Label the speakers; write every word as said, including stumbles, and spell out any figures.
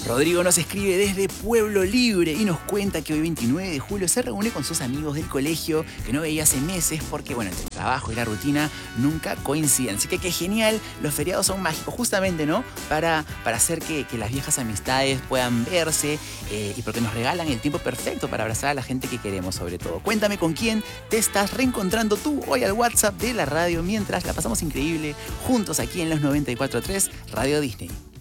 Speaker 1: Rodrigo nos escribe desde Pueblo Libre y nos cuenta que hoy veintinueve de julio se reúne con sus amigos del colegio que no veía hace meses porque, bueno, entre el trabajo y la rutina nunca coinciden. Así que qué genial, los feriados son mágicos justamente, ¿no? Para, para hacer que, que las viejas amistades puedan verse eh, y porque nos regalan el tiempo perfecto para abrazar a la gente que queremos sobre todo. Cuéntame con quién te estás reencontrando tú hoy al WhatsApp de la radio mientras la pasamos increíble juntos aquí en los noventa y cuatro punto tres Radio Disney.